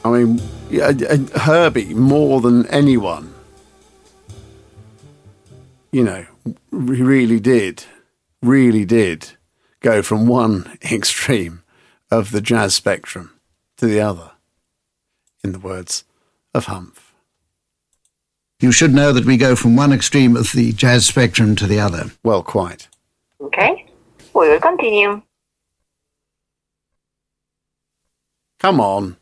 I mean, Herbie, more than anyone, you know, really did go from one extreme of the jazz spectrum to the other, in the words of Humph. You should know that we go from one extreme of the jazz spectrum to the other. Well, quite. Okay, we will continue. Come on.